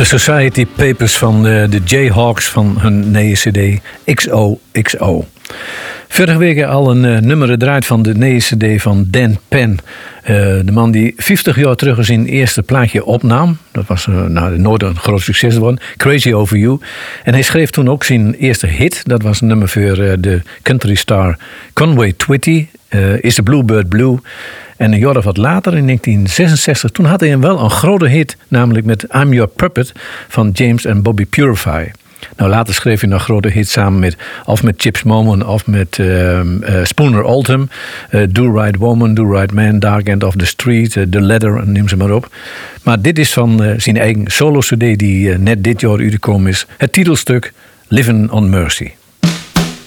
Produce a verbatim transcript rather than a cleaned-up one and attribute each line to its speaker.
Speaker 1: De Society Papers van de, de Jayhawks van hun nieuwe cd X O X O. Vorige week al een uh, nummer gedraaid van de nieuwe cd van Dan Penn. Uh, de man die vijftig jaar terug zijn eerste plaatje opnam. Dat was uh, nou, nooit een groot succes geworden. Crazy Over You. En hij schreef toen ook zijn eerste hit. Dat was een nummer voor uh, de country star Conway Twitty. Uh, Is the Bluebird Blue. En een jaar of wat later, in negentien zesenzestig, toen had hij een wel een grote hit. Namelijk met I'm Your Puppet van James en Bobby Purify. Nou, later schreef hij nog grote hits samen met, of met Chips Moman of met uh, uh, Spooner Oldham. Uh, Do Right Woman, Do Right Man, Dark End of the Street, uh, The Ladder, neem ze maar op. Maar dit is van uh, zijn eigen solo-cd die uh, net dit jaar uitgekomen is. Het titelstuk Living on Mercy.